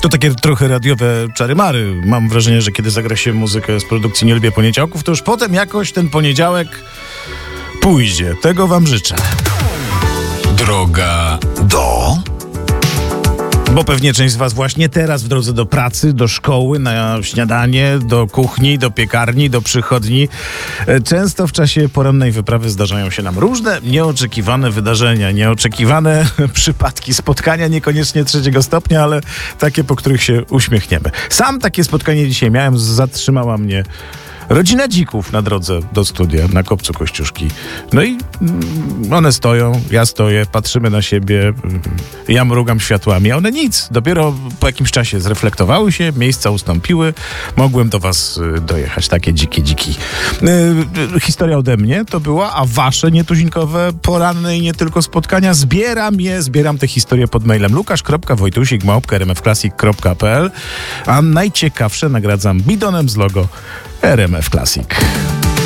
To takie trochę radiowe czary-mary. Mam wrażenie, że kiedy zagra się muzykę z produkcji Nie lubię poniedziałków, to już potem jakoś ten poniedziałek pójdzie. Tego wam życzę. Droga do... Bo pewnie część z was właśnie teraz w drodze do pracy, do szkoły, na śniadanie, do kuchni, do piekarni, do przychodni. Często w czasie porannej wyprawy zdarzają się nam różne nieoczekiwane wydarzenia, nieoczekiwane przypadki, spotkania niekoniecznie 3. stopnia, ale takie, po których się uśmiechniemy. Sam takie spotkanie dzisiaj miałem, zatrzymała mnie rodzina dzików na drodze do studia, na Kopcu Kościuszki. No i one stoją, ja stoję, patrzymy na siebie, ja mrugam światłami, a one nic. Dopiero po jakimś czasie zreflektowały się, miejsca ustąpiły, mogłem do was dojechać. Takie dziki. Historia ode mnie to była, a wasze nietuzinkowe, poranne i nie tylko spotkania, zbieram te historie pod mailem lukasz.wojtusik@rmfclassic.pl, a najciekawsze nagradzam bidonem z logo RMF Classic.